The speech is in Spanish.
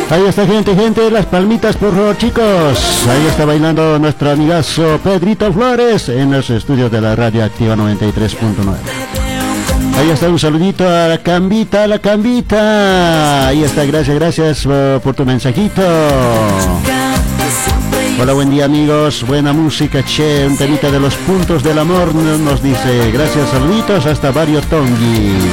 Ahí está, gente, las palmitas por favor, chicos. Ahí está bailando nuestro amigazo Pedrito Flores en los estudios de la Radio Activa 93.9. Ahí está, un saludito a la Cambita, Ahí está, gracias por tu mensajito. Hola, buen día amigos, buena música, che, un temita de los puntos del amor nos dice, gracias, saluditos hasta Barrio Tongui.